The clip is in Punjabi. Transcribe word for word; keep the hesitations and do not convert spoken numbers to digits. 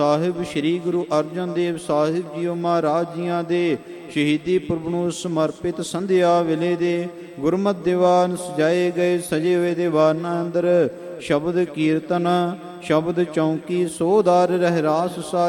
ਸਾਹਿਬ ਸ੍ਰੀ ਗੁਰੂ ਅਰਜਨ ਦੇਵ ਸਾਹਿਬ ਜੀਓ ਮਹਾਰਾਜ ਜੀਆਂ ਦੇ ਸ਼ਹੀਦੀ ਪੁਰਬ ਨੂੰ ਸਮਰਪਿਤ ਸੰਧਿਆ ਵੇਲੇ ਦੇ ਗੁਰਮਤਿ ਦੀਵਾਨ ਸਜਾਏ ਗਏ ਸਜੇ ਹੋਏ ਦੀਵਾਨਾਂ ਅੰਦਰ ਸ਼ਬਦ ਕੀਰਤਨ, ਸ਼ਬਦ ਚੌਂਕੀ, ਸੋਧਾਰ ਰਹਿਰਾਸ ਸਾਹਿਬ